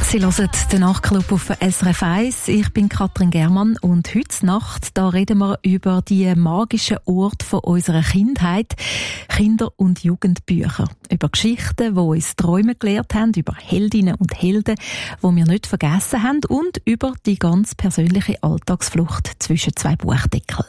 Sie hören den Nachtclub auf SRF 1. Ich bin Katrin Germann und heute Nacht da reden wir über die magischen Orte von unserer Kindheit, Kinder- und Jugendbücher. Über Geschichten, die uns Träume gelehrt haben, über Heldinnen und Helden, die wir nicht vergessen haben und über die ganz persönliche Alltagsflucht zwischen zwei Buchdeckeln.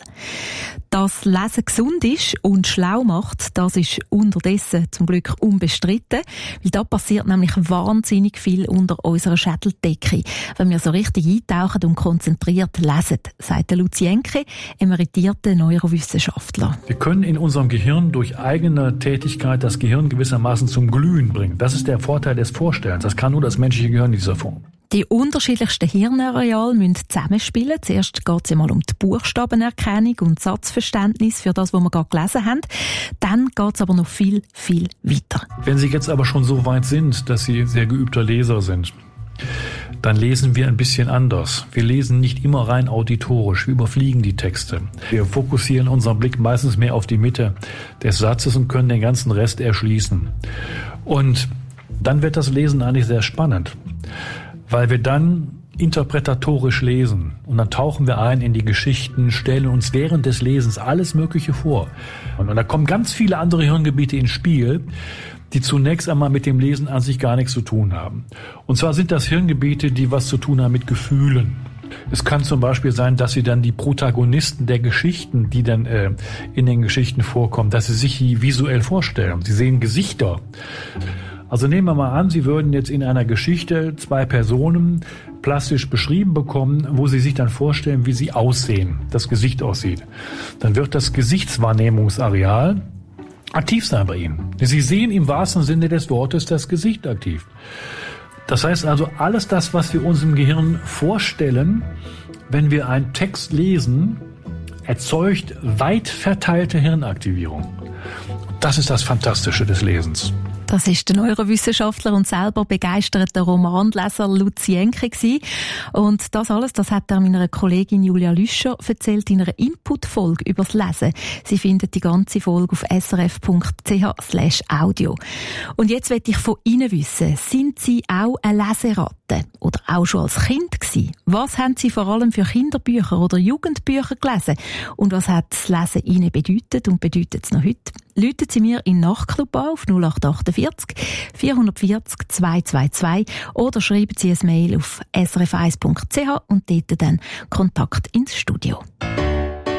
Dass Lesen gesund ist und schlau macht, das ist unterdessen zum Glück unbestritten, weil da passiert nämlich wahnsinnig viel unter unserer Schädeldecke, wenn wir so richtig eintauchen und konzentriert lesen, sagt der Lucienke, emeritierter Neurowissenschaftler. Wir können in unserem Gehirn durch eigene Tätigkeit das Gehirn gewissermaßen zum Glühen bringen. Das ist der Vorteil des Vorstellens. Das kann nur das menschliche Gehirn in dieser Form. Die unterschiedlichsten Hirnareale müssen zusammenspielen. Zuerst geht es einmal um die Buchstabenerkennung und Satzverständnis für das, was wir gerade gelesen haben. Dann geht es aber noch viel, viel weiter. Wenn Sie jetzt aber schon so weit sind, dass Sie sehr geübter Leser sind, dann lesen wir ein bisschen anders. Wir lesen nicht immer rein auditorisch, wir überfliegen die Texte. Wir fokussieren unseren Blick meistens mehr auf die Mitte des Satzes und können den ganzen Rest erschließen. Und dann wird das Lesen eigentlich sehr spannend, weil wir dann interpretatorisch lesen und dann tauchen wir ein in die Geschichten, stellen uns während des Lesens alles Mögliche vor. Und da kommen ganz viele andere Hirngebiete ins Spiel, die zunächst einmal mit dem Lesen an sich gar nichts zu tun haben. Und zwar sind das Hirngebiete, die was zu tun haben mit Gefühlen. Es kann zum Beispiel sein, dass Sie dann die Protagonisten der Geschichten, die dann in den Geschichten vorkommen, dass Sie sich die visuell vorstellen. Sie sehen Gesichter. Also nehmen wir mal an, Sie würden jetzt in einer Geschichte zwei Personen plastisch beschrieben bekommen, wo Sie sich dann vorstellen, wie sie aussehen, das Gesicht aussieht. Dann wird das Gesichtswahrnehmungsareal aktiv sein bei Ihnen. Sie sehen im wahrsten Sinne des Wortes das Gesicht aktiv. Das heißt also, alles das, was wir uns im Gehirn vorstellen, wenn wir einen Text lesen, erzeugt weit verteilte Hirnaktivierung. Das ist das Fantastische des Lesens. Das ist der Neurowissenschaftler und selber begeisterter Romanleser Lucienke gewesen. Und das alles, das hat er meiner Kollegin Julia Lüscher erzählt in einer Input-Folge übers Lesen. Sie findet die ganze Folge auf srf.ch/audio. Und jetzt möchte ich von Ihnen wissen, sind Sie auch eine Leseratte oder auch schon als Kind gewesen? Was haben Sie vor allem für Kinderbücher oder Jugendbücher gelesen? Und was hat das Lesen Ihnen bedeutet und bedeutet es noch heute? Rufen Sie mir in Nachtclub auf 0848 440 222 oder schreiben Sie ein Mail auf srf1.ch und dort dann Kontakt ins Studio.